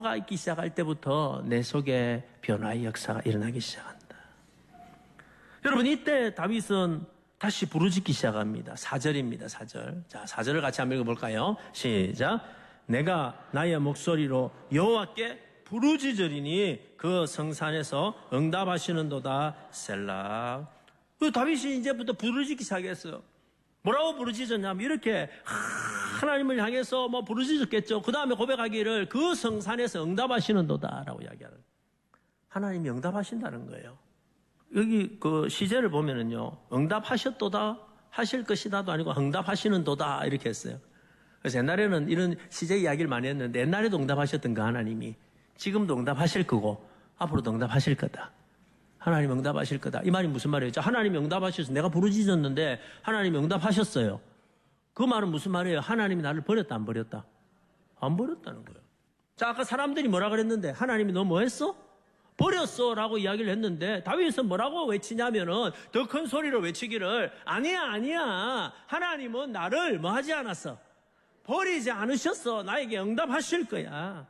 가 있기 시작할 때부터 내 속에 변화의 역사가 일어나기 시작한다. 여러분, 이때 다윗은 다시 부르짖기 시작합니다. 4절입니다. 4절. 자, 4절을 같이 한번 읽어볼까요? 시작. 내가 나의 목소리로 여호와께 부르짖으리니 그 성산에서 응답하시는도다. 셀라. 다윗이 이제부터 부르짖기 시작했어요. 뭐라고 부르짖었냐면 이렇게 하나님을 향해서 부르짖었겠죠. 그 다음에 고백하기를 그 성산에서 응답하시는도다 라고 이야기하는, 하나님이 응답하신다는 거예요. 여기 그 시제를 보면은요, 응답하셨도다, 하실 것이다도 아니고 응답하시는도다 이렇게 했어요. 그래서 옛날에는 이런 시제 이야기를 많이 했는데, 옛날에도 응답하셨던 그 하나님이 지금도 응답하실 거고 앞으로도 응답하실 거다. 하나님 응답하실 거다. 이 말이 무슨 말이에요? 하나님이 응답하셔서 내가 부르짖었는데 하나님이 응답하셨어요. 그 말은 무슨 말이에요? 하나님이 나를 버렸다, 안 버렸다? 안 버렸다는 거예요. 자, 아까 사람들이 뭐라 그랬는데 하나님이 너 뭐 했어? 버렸어 라고 이야기를 했는데 다윗은 뭐라고 외치냐면은 더 큰 소리로 외치기를 아니야 하나님은 나를 뭐 하지 않았어? 버리지 않으셨어. 나에게 응답하실 거야.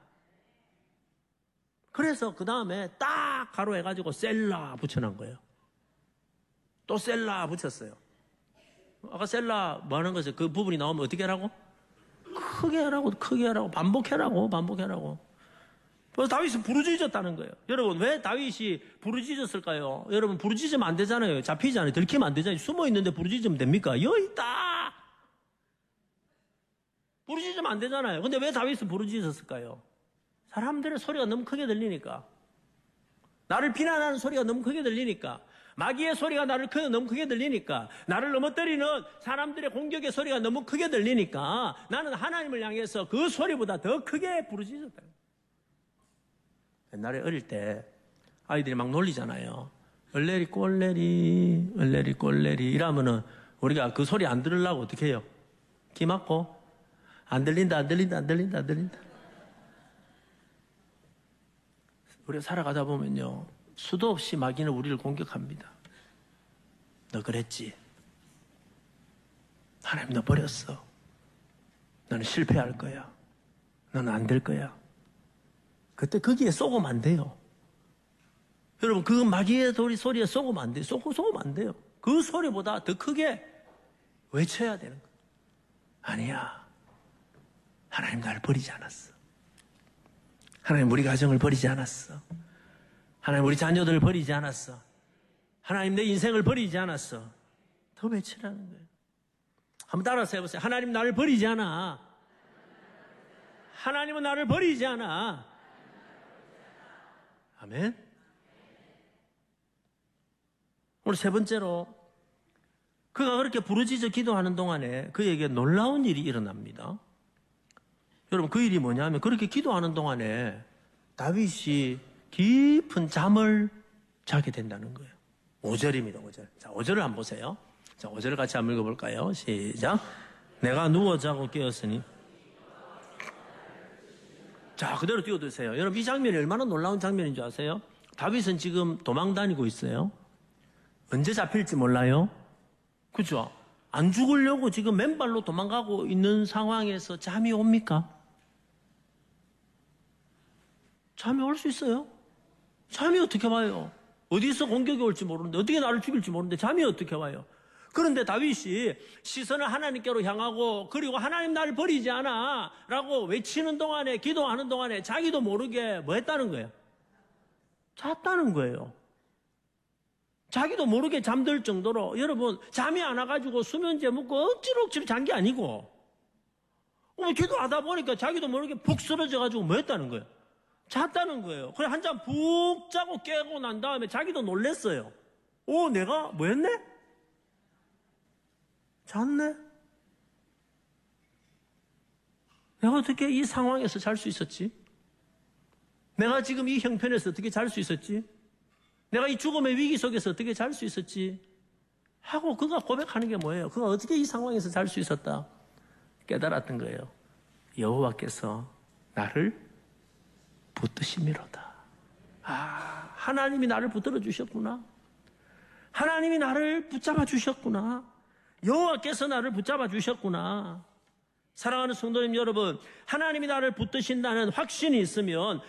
그래서 그 다음에 딱 가로해가지고 셀라 붙여놓은 거예요. 또 셀라 붙였어요. 아까 셀라 뭐 하는 거죠? 그 부분이 나오면 어떻게 하라고? 크게 하라고, 반복하라고. 그래서 다윗이 부르짖었다는 거예요. 여러분, 왜 다윗이 부르짖었을까요? 여러분, 부르짖으면 안 되잖아요. 잡히잖아요. 들키면 안 되잖아요. 숨어 있는데 부르짖으면 됩니까? 여기 있다! 부르짖으면 안 되잖아요. 근데 왜 다윗은 부르짖었을까요? 사람들의 소리가 너무 크게 들리니까. 나를 비난하는 소리가 너무 크게 들리니까. 마귀의 소리가 나를 너무 크게 들리니까. 나를 넘어뜨리는 사람들의 공격의 소리가 너무 크게 들리니까 나는 하나님을 향해서 그 소리보다 더 크게 부르짖었다. 옛날에 어릴 때 아이들이 막 놀리잖아요. 얼레리 꼴레리 이러면은 우리가 그 소리 안 들으려고 어떻게 해요? 귀 막고 안 들린다. 우리가 살아가다 보면요, 수도 없이 마귀는 우리를 공격합니다. 너 그랬지? 하나님 너 버렸어. 너는 실패할 거야. 너는 안 될 거야. 그때 거기에 쏘고면 안 돼요. 여러분, 그 마귀의 소리에 쏘고면 안 돼요. 쏘고면 안 돼요. 그 소리보다 더 크게 외쳐야 되는 거예요. 아니야. 하나님 나를 버리지 않았어. 하나님 우리 가정을 버리지 않았어. 하나님 우리 자녀들을 버리지 않았어. 하나님 내 인생을 버리지 않았어. 더 외치라는 거예요. 한번 따라서 해보세요. 하나님 나를 버리지 않아. 하나님은 나를 버리지 않아. 아멘. 오늘 세 번째로, 그가 그렇게 부르짖어 기도하는 동안에 그에게 놀라운 일이 일어납니다. 여러분, 그 일이 뭐냐면 그렇게 기도하는 동안에 다윗이 깊은 잠을 자게 된다는 거예요. 5절입니다. 5절. 자, 5절을 한번 보세요. 자, 5절을 같이 한번 읽어볼까요? 시작. 내가 누워 자고 깨었으니. 자, 그대로 띄워두세요. 여러분, 이 장면이 얼마나 놀라운 장면인 줄 아세요? 다윗은 지금 도망 다니고 있어요. 언제 잡힐지 몰라요. 그죠? 안 죽으려고 지금 맨발로 도망가고 있는 상황에서 잠이 옵니까? 잠이 올 수 있어요? 잠이 어떻게 와요? 어디서 공격이 올지 모르는데, 어떻게 나를 죽일지 모르는데 잠이 어떻게 와요? 그런데 다윗이 시선을 하나님께로 향하고, 그리고 하나님 나를 버리지 않아 라고 외치는 동안에, 기도하는 동안에 자기도 모르게 뭐 했다는 거예요? 잤다는 거예요. 자기도 모르게 잠들 정도로. 여러분, 잠이 안 와가지고 수면제 먹고 억지로 잔 게 아니고, 기도하다 보니까 자기도 모르게 푹 쓰러져가지고 뭐 했다는 거예요? 잤다는 거예요. 그래, 한잠 푹 자고 깨고 난 다음에 자기도 놀랬어요. 내가 뭐 했네? 잤네? 내가 어떻게 이 상황에서 잘 수 있었지? 내가 지금 이 형편에서 어떻게 잘 수 있었지? 내가 이 죽음의 위기 속에서 어떻게 잘 수 있었지? 하고 그가 고백하는 게 뭐예요? 그가 어떻게 이 상황에서 잘 수 있었다? 깨달았던 거예요. 여호와께서 나를 붙드심이로다. 하나님이 나를 붙들어 주셨구나. 하나님이 나를 붙잡아 주셨구나. 여호와께서 나를 붙잡아 주셨구나. 사랑하는 성도님 여러분, 하나님이 나를 붙드신다는 확신이 있으면